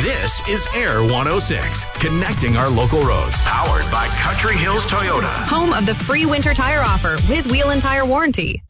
This is Air 106, connecting our local roads. Powered by Country Hills Toyota. Home of the free winter tire offer with wheel and tire warranty.